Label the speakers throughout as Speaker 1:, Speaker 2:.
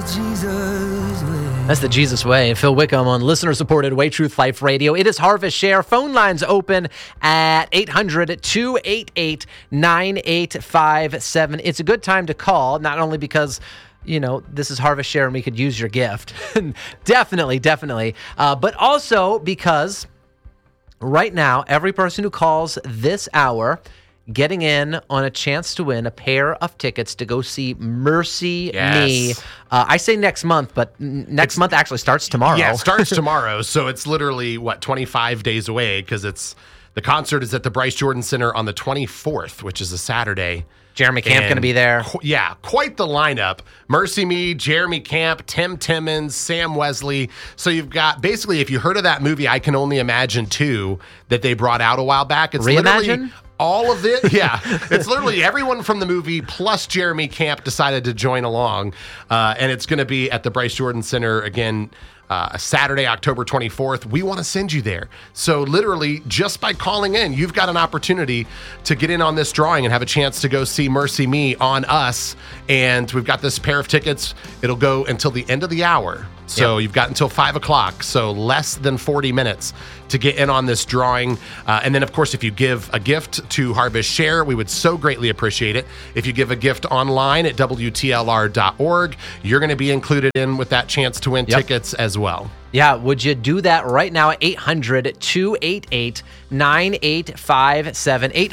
Speaker 1: That's the Jesus way. Phil Wickham on listener-supported Way Truth Life Radio. It is Harvest Share. Phone lines open at 800-288-9857. It's a good time to call, not only because, you know, this is Harvest Share and we could use your gift. Definitely. But also because right now, every person who calls this hour getting in on a chance to win a pair of tickets to go see Mercy Me. I say next month, but next month actually starts tomorrow.
Speaker 2: Yeah, it starts tomorrow. So it's literally, 25 days away, because the concert is at the Bryce Jordan Center on the 24th, which is a Saturday.
Speaker 1: Jeremy Camp going to be there.
Speaker 2: Yeah, quite the lineup. Mercy Me, Jeremy Camp, Tim Timmons, Sam Wesley. So you've got, basically, if you heard of that movie, I Can Only Imagine 2, that they brought out a while back. It's literally all of it. Yeah, it's literally everyone from the movie plus Jeremy Camp decided to join along. And it's going to be at the Bryce Jordan Center again, Saturday, October 24th. We want to send you there. So literally, just by calling in, you've got an opportunity to get in on this drawing and have a chance to go see Mercy Me on us. And we've got this pair of tickets. It'll go until the end of the hour. So you've got until 5 o'clock, so less than 40 minutes to get in on this drawing. And then, of course, if you give a gift to Harvest Share, we would so greatly appreciate it. If you give a gift online at WTLR.org, you're going to be included in with that chance to win tickets as well.
Speaker 1: Yeah, would you do that right now at 800-288-9857,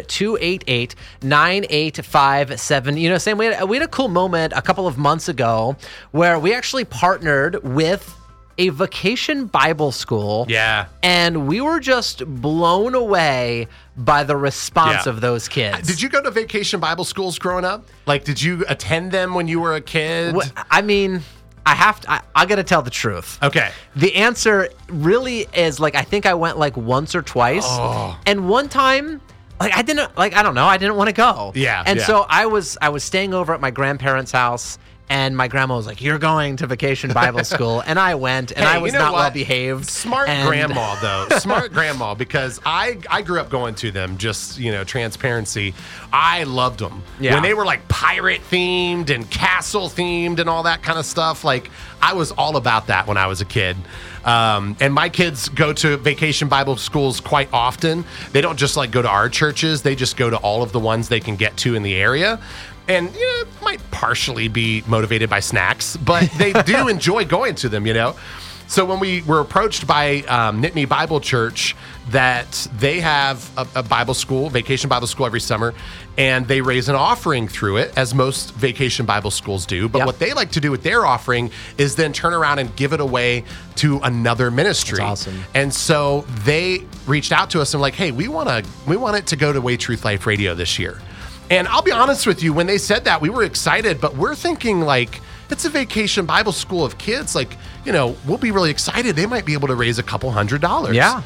Speaker 1: 800-288-9857. You know, Sam, we had a cool moment a couple of months ago where we actually partnered with a vacation Bible school.
Speaker 2: Yeah.
Speaker 1: And we were just blown away by the response of those kids.
Speaker 2: Did you go to vacation Bible schools growing up? Like, did you attend them when you were a kid?
Speaker 1: Well, I mean, I got to tell the truth.
Speaker 2: Okay.
Speaker 1: The answer really is, like, I think I went like once or twice.
Speaker 2: Oh.
Speaker 1: And one time, like, I didn't want to go.
Speaker 2: Yeah.
Speaker 1: And so I was staying over at my grandparents' house, and my grandma was like, "You're going to vacation Bible school." And I went, and I was not well behaved.
Speaker 2: Smart grandma, though. Smart grandma, because I grew up going to them, just, you know, transparency. I loved them.
Speaker 1: Yeah.
Speaker 2: When they were like pirate themed and castle themed and all that kind of stuff, like, I was all about that when I was a kid. And my kids go to vacation Bible schools quite often. They don't just like go to our churches. They just go to all of the ones they can get to in the area. And, you know, it might partially be motivated by snacks, but they do enjoy going to them, you know. So when we were approached by Nittany Bible Church, that they have a Bible school, vacation Bible school every summer, and they raise an offering through it, as most vacation Bible schools do. But what they like to do with their offering is then turn around and give it away to another ministry.
Speaker 1: That's awesome.
Speaker 2: And so they reached out to us and like, hey, we want it to go to Way Truth Life Radio this year. And I'll be honest with you, when they said that, we were excited, but we're thinking, like, it's a vacation Bible school of kids. Like, you know, we'll be really excited. They might be able to raise a couple $100.
Speaker 1: Yeah.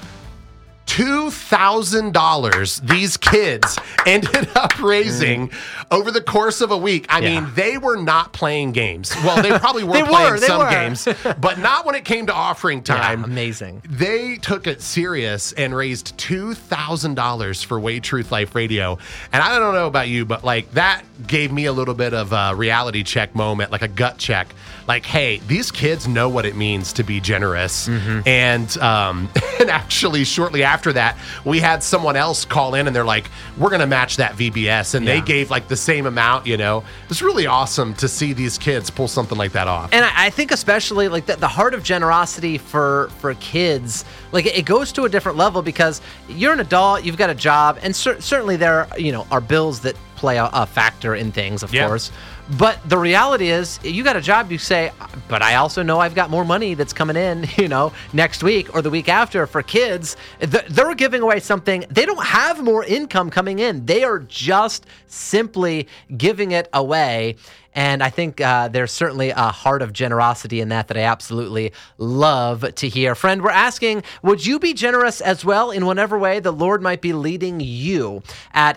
Speaker 2: $2,000 these kids ended up raising over the course of a week. I mean, they were not playing games. Well, they probably were playing some games, but not when it came to offering time.
Speaker 1: Yeah, amazing.
Speaker 2: They took it serious and raised $2,000 for Way Truth Life Radio. And I don't know about you, but like, that gave me a little bit of a reality check moment, like a gut check. Like, hey, these kids know what it means to be generous. Mm-hmm. And actually, shortly after that, we had someone else call in and they're like, we're going to match that VBS. And they gave like the same amount, you know. It's really awesome to see these kids pull something like that off.
Speaker 1: And I think especially like the heart of generosity for kids, like it goes to a different level because you're an adult, you've got a job, and certainly there, you know, are bills that play a factor in things, of course. But the reality is, you got a job, you say, but I also know I've got more money that's coming in, you know, next week or the week after. For kids, they're giving away something. They don't have more income coming in. They are just simply giving it away. And I think there's certainly a heart of generosity in that I absolutely love to hear. Friend, we're asking, would you be generous as well in whatever way the Lord might be leading you? At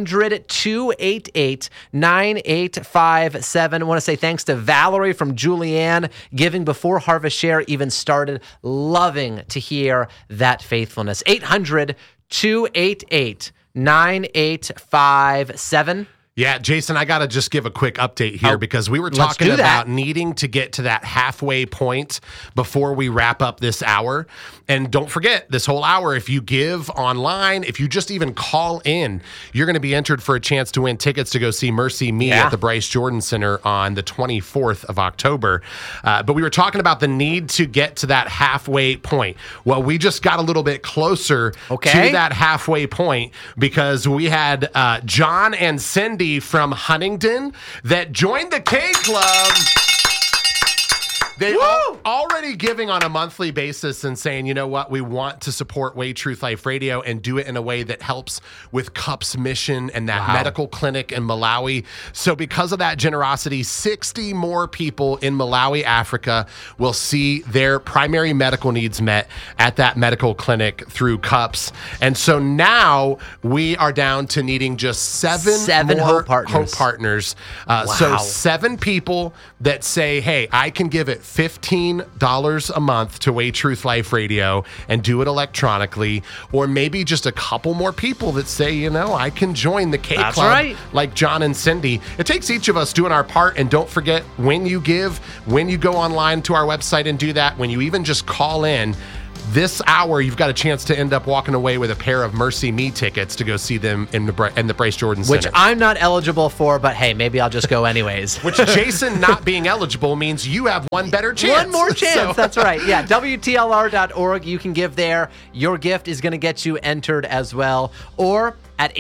Speaker 1: 800-288-9857. I want to say thanks to Valerie from Julianne, giving before Harvest Share even started. Loving to hear that faithfulness. 800-288-9857.
Speaker 2: Yeah, Jason, I got to just give a quick update here because we were talking about needing to get to that halfway point before we wrap up this hour. And don't forget, this whole hour, if you give online, if you just even call in, you're going to be entered for a chance to win tickets to go see Mercy Me at the Bryce Jordan Center on the 24th of October. But we were talking about the need to get to that halfway point. Well, we just got a little bit closer to that halfway point because we had John and Cindy from Huntington that joined the K Club. They are already giving on a monthly basis and saying, you know what, we want to support Way Truth Life Radio and do it in a way that helps with CUP's mission and that medical clinic in Malawi. So because of that generosity, 60 more people in Malawi, Africa will see their primary medical needs met at that medical clinic through CUPS. And so now we are down to needing just seven more Hope Partners. So 7 people that say, hey, I can give it $15 a month to Way Truth Life Radio and do it electronically, or maybe just a couple more people that say, you know, I can join the K Club like John and Cindy. It takes each of us doing our part, and don't forget, when you give, when you go online to our website and do that, when you even just call in, this hour, you've got a chance to end up walking away with a pair of Mercy Me tickets to go see them in the Bryce Jordan Center.
Speaker 1: Which I'm not eligible for, but hey, maybe I'll just go anyways.
Speaker 2: Which Jason not being eligible means you have one better chance.
Speaker 1: One more chance, that's right. Yeah, WTLR.org, you can give there. Your gift is going to get you entered as well. Or at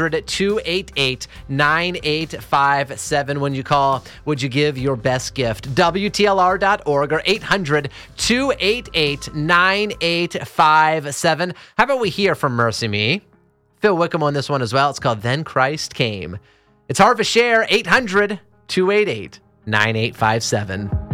Speaker 1: 800-288-9857 when you call, would you give your best gift? WTLR.org or 800-288-9857. How about we hear from Mercy Me? Phil Wickham on this one as well. It's called Then Christ Came. It's Harvest Share, 800-288-9857.